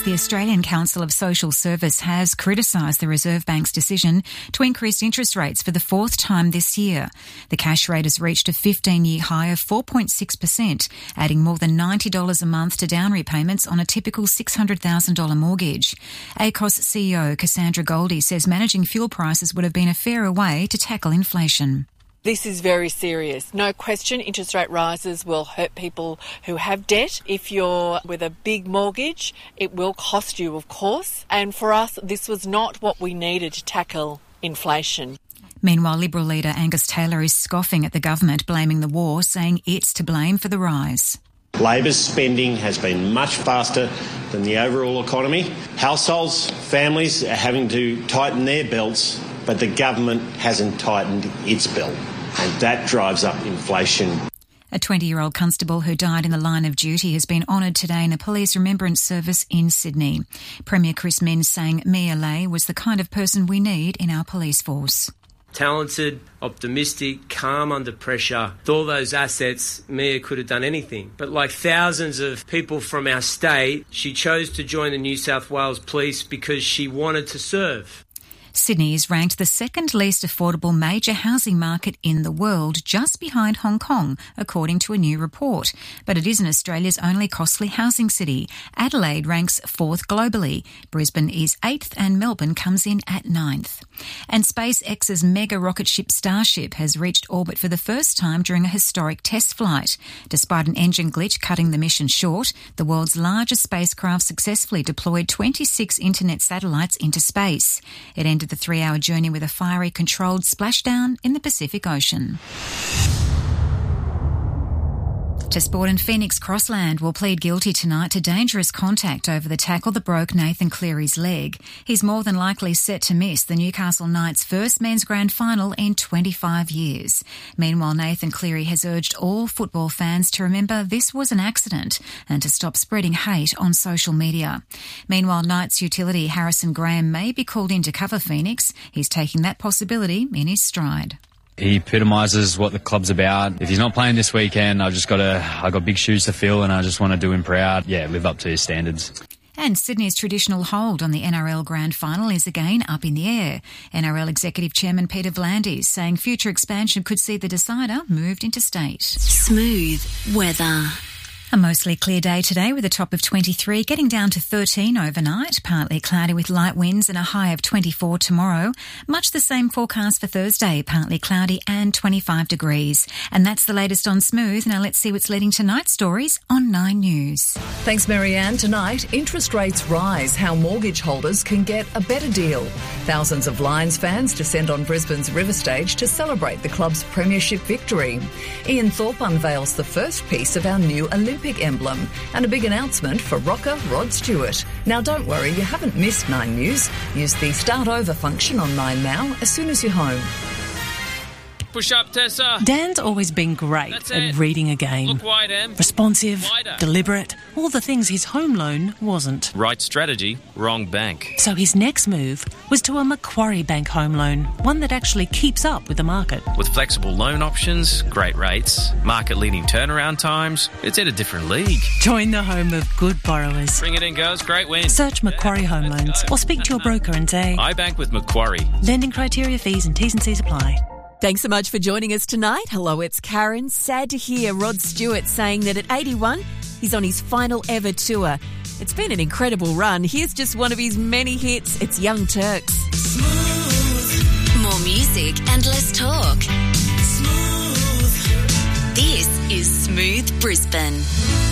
The Australian Council of Social Service has criticised the Reserve Bank's decision to increase interest rates for the fourth time this year. The cash rate has reached a 15-year high of 4.6%, adding more than $90 a month to down repayments on a typical $600,000 mortgage. ACOS CEO Cassandra Goldie says managing fuel prices would have been a fairer way to tackle inflation. This is very serious. No question, interest rate rises will hurt people who have debt. If you're with a big mortgage, it will cost you, of course. And for us, this was not what we needed to tackle inflation. Meanwhile, Liberal leader Angus Taylor is scoffing at the government, blaming the war, saying it's to blame for the rise. Labor's spending has been much faster than the overall economy. Households, families are having to tighten their belts, but the government hasn't tightened its belt, and that drives up inflation. A 20-year-old constable who died in the line of duty has been honoured today in a police remembrance service in Sydney. Premier Chris Minns saying Mia Lay was the kind of person we need in our police force. Talented, optimistic, calm under pressure. With all those assets, Mia could have done anything. But like thousands of people from our state, she chose to join the New South Wales Police because she wanted to serve. Sydney is ranked the second least affordable major housing market in the world, just behind Hong Kong, according to a new report. But it isn't Australia's only costly housing city. Adelaide ranks fourth globally. Brisbane is 8th and Melbourne comes in at 9th. And SpaceX's mega rocket ship Starship has reached orbit for the first time during a historic test flight. Despite an engine glitch cutting the mission short, the world's largest spacecraft successfully deployed 26 internet satellites into space. It ended the 3-hour journey with a fiery controlled splashdown in the Pacific Ocean. To sport, and Phoenix Crossland will plead guilty tonight to dangerous contact over the tackle that broke Nathan Cleary's leg. He's more than likely set to miss the Newcastle Knights' first men's grand final in 25 years. Meanwhile, Nathan Cleary has urged all football fans to remember this was an accident and to stop spreading hate on social media. Meanwhile, Knights utility Harrison Graham may be called in to cover Phoenix. He's taking that possibility in his stride. He epitomises what the club's about. If he's not playing this weekend, I got big shoes to fill and I just want to do him proud. Yeah, live up to his standards. And Sydney's traditional hold on the NRL Grand Final is again up in the air. NRL Executive Chairman Peter V'landys saying future expansion could see the decider moved interstate. Smooth weather. A mostly clear day today with a top of 23, getting down to 13 overnight. Partly cloudy with light winds and a high of 24 tomorrow. Much the same forecast for Thursday, partly cloudy and 25 degrees. And that's the latest on Smooth. Now let's see what's leading tonight's stories on 9 News. Thanks, Marianne. Tonight, interest rates rise, how mortgage holders can get a better deal. Thousands of Lions fans descend on Brisbane's River Stage to celebrate the club's premiership victory. Ian Thorpe unveils the first piece of our new Olympic emblem and a big announcement for rocker Rod Stewart. Now don't worry, you haven't missed 9 News. Use the Start Over function on 9 Now as soon as you're home. Push up, Tessa. Dan's always been great at reading a game. Look wide, Em. Responsive, Wider. deliberate, all the things his home loan wasn't. Right strategy, wrong bank. So his next move was to a Macquarie Bank home loan, one that actually keeps up with the market. With flexible loan options, great rates, market-leading turnaround times, it's in a different league. Join the home of good borrowers. Bring it in, girls. Great win. Search Macquarie Home Loans or speak to your broker and say, I bank with Macquarie. Lending criteria, fees and T's and C's apply. Thanks so much for joining us tonight. Hello, it's Karen. Sad to hear Rod Stewart saying that at 81, he's on his final ever tour. It's been an incredible run. Here's just one of his many hits. It's Young Turks. Smooth. More music and less talk. Smooth. This is Smooth Brisbane.